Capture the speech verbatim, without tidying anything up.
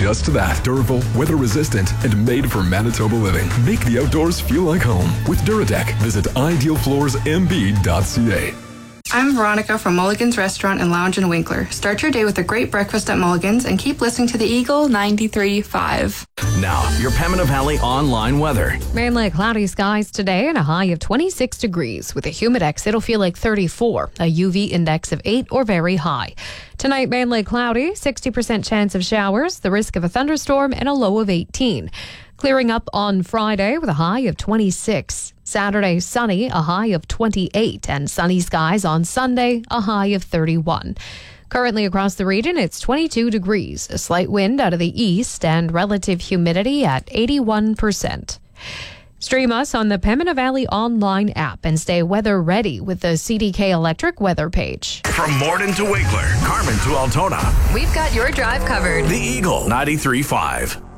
just that. Durable, weather-resistant, and made for Manitoba living. Make the outdoors feel like home with Duradeck. Visit ideal floors m b dot c a. I'm Veronica from Mulligan's Restaurant and Lounge in Winkler. Start your day with a great breakfast at Mulligan's and keep listening to the Eagle ninety-three point five. Now, your Pembina Valley online weather. Mainly cloudy skies today and a high of twenty-six degrees. With a humidex, it'll feel like thirty-four. A U V index of eight or very high. Tonight, mainly cloudy, sixty percent chance of showers, the risk of a thunderstorm, and a low of eighteen. Clearing up on Friday with a high of twenty-six. Saturday, sunny, a high of twenty-eight. And sunny skies on Sunday, a high of thirty-one. Currently across the region, it's twenty-two degrees. A slight wind out of the east and relative humidity at eighty-one percent. Stream us on the Pembina Valley online app and stay weather ready with the C D K Electric weather page. From Morden to Winkler, Carmen to Altona. We've got your drive covered. The Eagle ninety-three point five.